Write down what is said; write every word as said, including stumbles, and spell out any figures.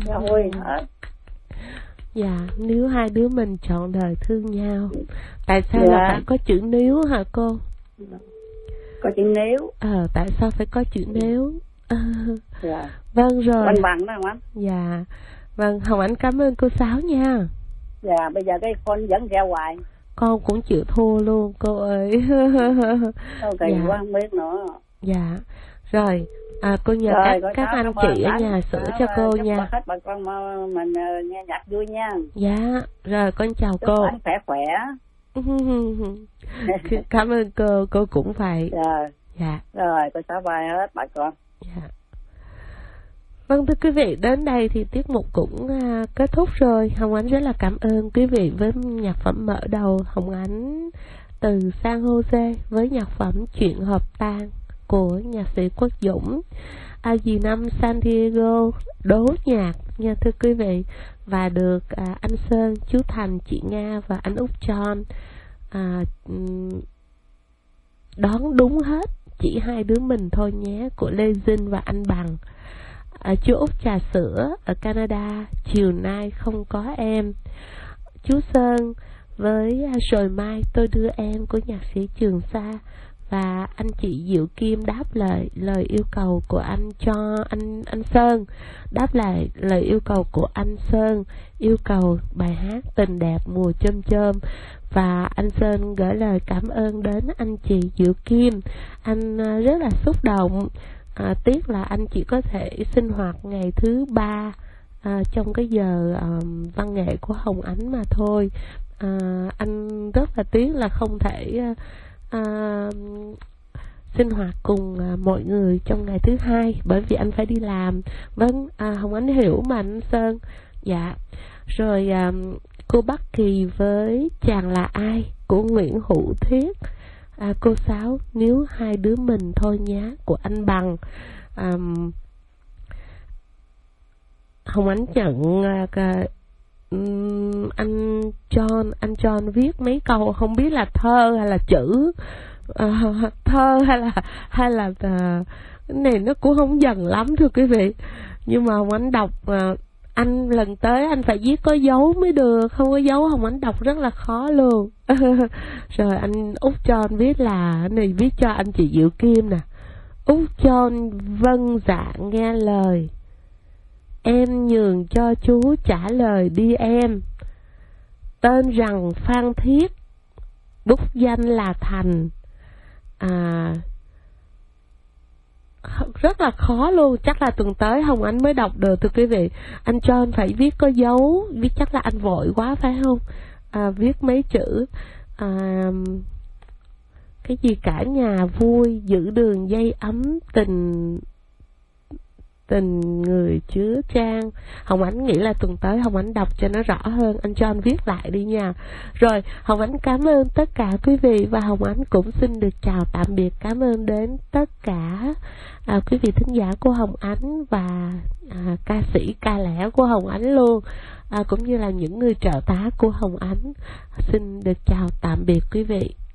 rồi hết. Dạ, nếu hai đứa mình chọn đời thương nhau. Tại sao Dạ. là phải có chữ nếu hả cô? Có chữ nếu. Ờ, tại sao phải có chữ nếu? Dạ. Vâng rồi. Văn bằng đó Hồng Ánh. Dạ. Vâng, Hồng Ánh cảm ơn cô Sáu nha. Dạ, bây giờ cái con vẫn ra hoài. Con cũng chịu thua luôn cô ơi. Đâu kỳ dạ. quá không biết nữa. Dạ. Rồi, à, cô nhờ rồi, các, các anh chị ở nhà sửa cho cô nha. Hết bà con mình nghe nhạc vui nha. Dạ, rồi con chào chúc cô. Anh khỏe khỏe. Cảm ơn cô, cô cũng phải. Rồi. Dạ. Rồi, tôi xả bài hết bà con. Dạ. Vâng thưa quý vị, đến đây thì tiết mục cũng uh, kết thúc rồi. Hồng Ánh rất là cảm ơn quý vị với nhạc phẩm mở đầu Hồng Ánh từ San Jose với nhạc phẩm Chuyện Hợp Tang của nhạc sĩ Quốc Dũng. À, dì Năm San Diego đố nhạc nha thưa quý vị, và được uh, anh Sơn, chú Thành, chị Nga và anh Út John uh, đoán đúng hết. Chỉ hai đứa mình thôi nhé của Lê Dinh và anh Bằng. À, chú Út Trà Sữa ở Canada, Chiều Nay Không Có Em. Chú Sơn với Rồi Mai Tôi Đưa Em của nhạc sĩ Trường Sa. Và anh chị Diệu Kim đáp lời lời yêu cầu của anh cho anh anh Sơn, đáp lại lời yêu cầu của anh Sơn, yêu cầu bài hát Tình Đẹp Mùa Chôm Chôm. Và anh Sơn gửi lời cảm ơn đến anh chị Diệu Kim. Anh rất là xúc động. À, tiếc là anh chỉ có thể sinh hoạt ngày thứ ba à, trong cái giờ à, văn nghệ của Hồng Ánh mà thôi. À, anh rất là tiếc là không thể à, sinh hoạt cùng à, mọi người trong ngày thứ hai, bởi vì anh phải đi làm. Vâng, à, Hồng Ánh hiểu mà anh Sơn. Dạ. Rồi à, cô Bắc Kỳ với Chàng Là Ai của Nguyễn Hữu Thiết. À, cô Sáu Nếu Hai Đứa Mình Thôi Nhá của anh Bằng. à, Hồng Ánh nhận à, à, anh John anh John viết mấy câu không biết là thơ hay là chữ, à, thơ hay là hay là à, cái này nó cũng không dần lắm thưa quý vị, nhưng mà Hồng Ánh đọc à, anh lần tới anh phải viết có dấu mới được, không có dấu Hồng Ánh đọc rất là khó luôn. Rồi anh Út John viết là này, viết cho anh chị Diệu Kim nè. Út John vâng dạ nghe lời, em nhường cho chú trả lời đi em. Tên rằng Phan Thiết, đúc danh là Thành. À, rất là khó luôn, chắc là tuần tới Hồng Ánh mới đọc được thưa quý vị. Anh John phải viết có dấu, viết chắc là anh vội quá phải không? À, viết mấy chữ à, cái gì cả nhà vui, giữ đường dây ấm tình tình người chứa trang. Hồng Ánh nghĩ là tuần tới Hồng Ánh đọc cho nó rõ hơn. Anh John viết lại đi nha. Rồi Hồng Ánh cảm ơn tất cả quý vị, và Hồng Ánh cũng xin được chào tạm biệt, cảm ơn đến tất cả à, quý vị thính giả của Hồng Ánh và à, ca sĩ ca lẻ của Hồng Ánh luôn, à, cũng như là những người trợ tá của Hồng Ánh. Xin được chào tạm biệt quý vị.